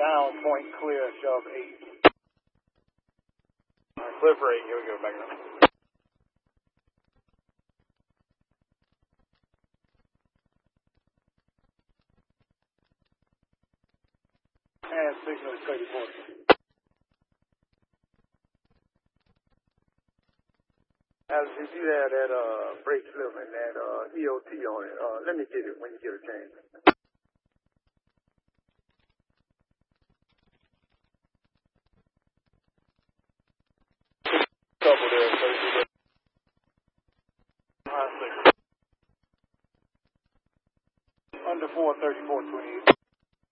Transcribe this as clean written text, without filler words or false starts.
down, point clear, shove 8. Clear for 8, here we go, back up. And signal 34. As you see that brake slip and that EOT on it, let me get it when you get a chance.